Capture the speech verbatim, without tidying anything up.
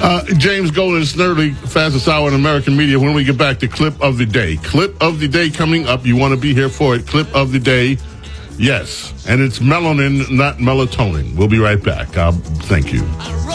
Uh, James Golden, Snerdley, fastest hour in American media. When we get back to Clip of the Day. Clip of the Day coming up. You want to be here for it. Clip of the Day. Yes. And it's melanin, not melatonin. We'll be right back. Uh, thank you.